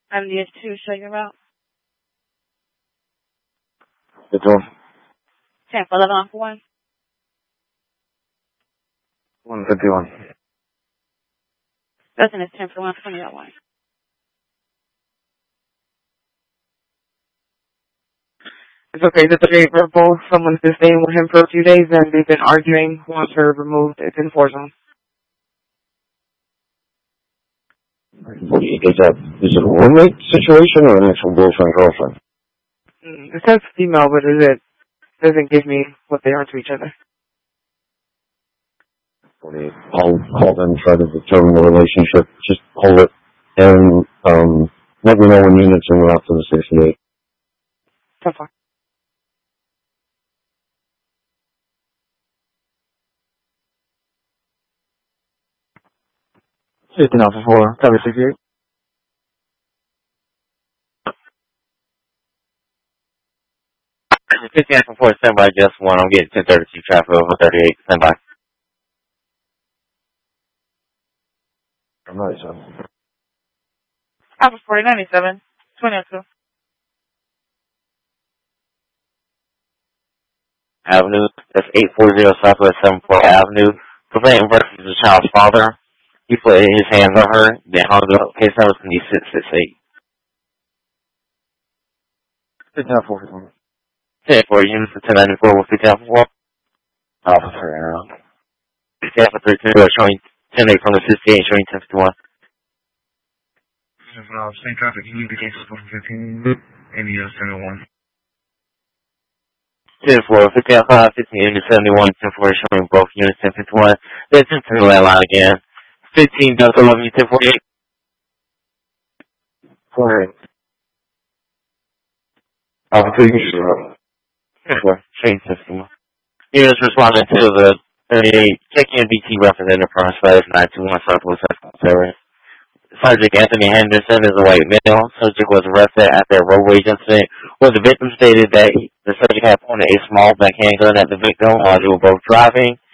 MDS2, show your route. Which one? 10 for 11 off 1. 151. Doesn't it's 10 for 120 at 1. It's okay that they were both someone's been staying with him for a few days and they've been arguing, wants her removed. It's in 4 zone. Is it a roommate situation or an actual boyfriend-girlfriend? It says female, but it doesn't give me what they are to each other. I'll call them, try to determine the relationship. Just hold it and let me know when units are out to the 68. So far. 15 Alpha 4, cover 68. Alpha 4, stand by, just 1. I'm getting 1032 traffic over 38, stand by. I'm not sure. Alpha 4097, 2002. Avenue, that's 840 Southwest 74 Avenue. Preventing versus the child's father. He put his hands on her, then hung up. Case number is going to be 668. 15 Alpha 4. 10 for units of 1094 with 15 Alpha 4. Alpha 3 arrow. 15 Alpha 13, showing 10-8 from the 68, showing 1051. Same traffic, you need to get 15, NES 1001. 10-4, 15 Alpha 15, unit 71, 10-4, showing both units 1051. Then 10 to the landline again. 15 Delta 11, 1048. 48. Alpha 3, you should route. 10-4, showing 1051. Units responding to the 38, checking BT representative from 921 Southwest Service. Sergeant Anthony Henderson is a white male. Subject was arrested after a road rage incident where the victim stated that the subject had pointed a small black handgun at the victim while they were both driving.